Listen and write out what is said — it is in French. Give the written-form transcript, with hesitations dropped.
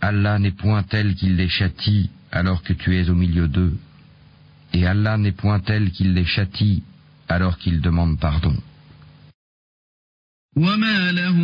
Allah n'est point tel qu'il les châtie alors que tu es au milieu d'eux, et Allah n'est point tel qu'il les châtie alors qu'ils demandent pardon.